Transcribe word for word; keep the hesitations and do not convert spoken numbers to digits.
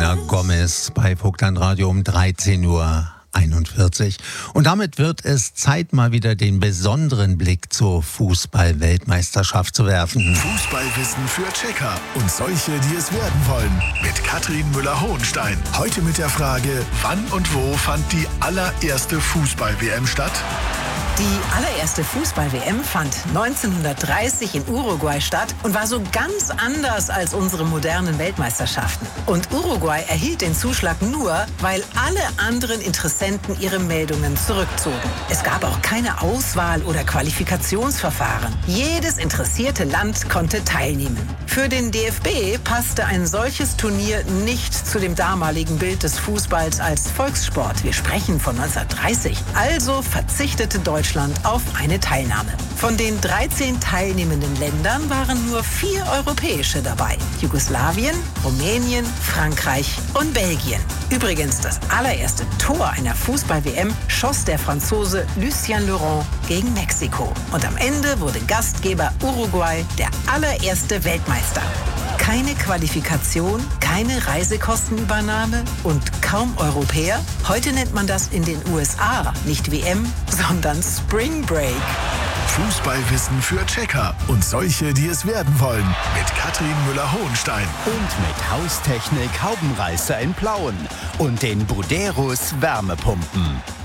Selena Gomez bei Vogtland Radio um dreizehn Uhr einundvierzig. Und damit wird es Zeit, mal wieder den besonderen Blick zur Fußball-Weltmeisterschaft zu werfen. Fußballwissen für Checker und solche, die es werden wollen. Mit Katrin Müller-Hohenstein. Heute mit der Frage, wann und wo fand die allererste Fußball-W M statt? Die allererste Fußball-W M fand neunzehnhundertdreißig in Uruguay statt und war so ganz anders als unsere modernen Weltmeisterschaften. Und Uruguay erhielt den Zuschlag nur, weil alle anderen Interessenten ihre Meldungen zurückzogen. Es gab auch keine Auswahl- oder Qualifikationsverfahren. Jedes interessierte Land konnte teilnehmen. Für den D F B passte ein solches Turnier nicht zu dem damaligen Bild des Fußballs als Volkssport. Wir sprechen von neunzehnhundertdreißig. Also verzichtete Deutschland auf eine Teilnahme. Von den dreizehn teilnehmenden Ländern waren nur vier europäische dabei. Jugoslawien, Rumänien, Frankreich und Belgien. Übrigens, das allererste Tor einer Fußball-W M schoss der Franzose Lucien Laurent gegen Mexiko. Und am Ende wurde Gastgeber Uruguay der allererste Weltmeister. Keine Qualifikation, keine Reisekostenübernahme und kaum Europäer. Heute nennt man das in den U S A nicht W M, sondern Spring Break. Fußballwissen für Checker und solche, die es werden wollen. Mit Katrin Müller-Hohenstein. Und mit Haustechnik Haubenreißer in Plauen und den Buderus Wärmepumpen.